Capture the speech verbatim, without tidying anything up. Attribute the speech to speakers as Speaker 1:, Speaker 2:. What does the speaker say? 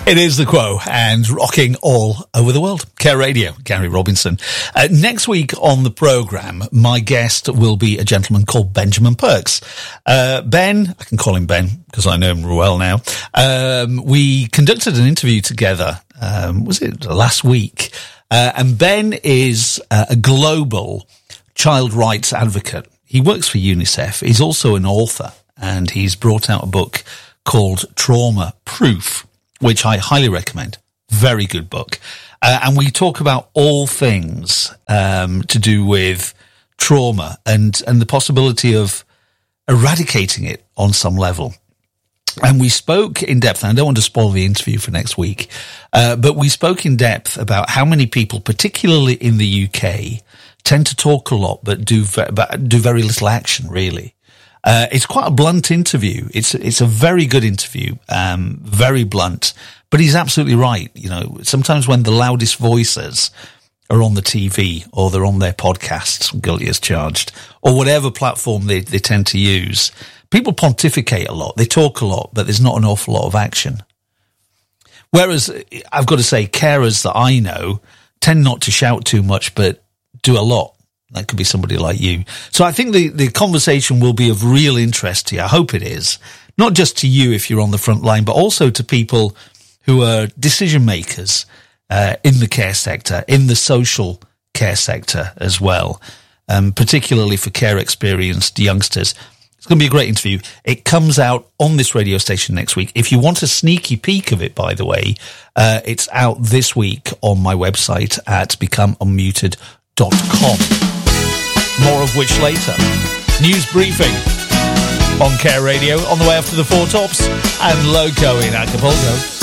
Speaker 1: It is The Quo and rocking all over the world. Care Radio, Gary Robinson. Uh, next week on the programme, my guest will be a gentleman called Benjamin Perks. Uh, Ben, I can call him Ben because I know him well now. Um, we conducted an interview together, um, was it last week? Uh, and Ben is uh, a global child rights advocate. He works for UNICEF. He's also an author, and he's brought out a book called Trauma Proof, which I highly recommend. Very good book. Uh, and we talk about all things um, to do with trauma and, and the possibility of eradicating it on some level. And we spoke in depth, and I don't want to spoil the interview for next week, uh, but we spoke in depth about how many people, particularly in the U K, tend to talk a lot but do, ve- but do very little action, really. Uh, it's quite a blunt interview. It's, it's a very good interview, um, very blunt, but he's absolutely right. You know, sometimes when the loudest voices are on the T V or they're on their podcasts, guilty as charged, or whatever platform they, they tend to use, people pontificate a lot. They talk a lot, but there's not an awful lot of action. Whereas I've got to say, carers that I know tend not to shout too much, but do a lot. That could be somebody like you. So I think the, the conversation will be of real interest to you. I hope it is. Not just to you if you're on the front line, but also to people who are decision makers uh, in the care sector, in the social care sector as well, um, particularly for care experienced youngsters. It's going to be a great interview. It comes out on this radio station next week. If you want a sneaky peek of it, by the way, uh, it's out this week on my website at become unmuted dot com. More of which later. News briefing on Care Radio on the way after the Four Tops and Loco in Acapulco.